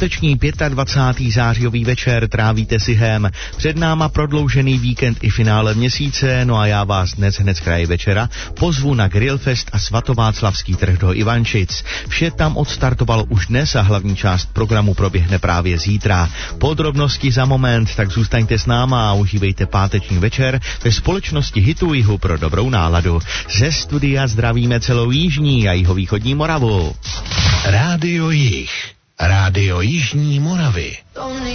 Páteční 25. zářijový večer trávíte si hem. Před náma prodloužený víkend i finále měsíce, no a já vás dnes hned z kraje večera pozvu na Grillfest a svatováclavský trh do Ivančic. Vše tam odstartovalo už dnes a hlavní část programu proběhne právě zítra. Podrobnosti za moment, tak zůstaňte s náma a užívejte páteční večer ve společnosti Hitu Jihu pro dobrou náladu. Ze studia zdravíme celou jižní a jihovýchodní Moravu. Rádio Jih, Rádio Jižní Moravy.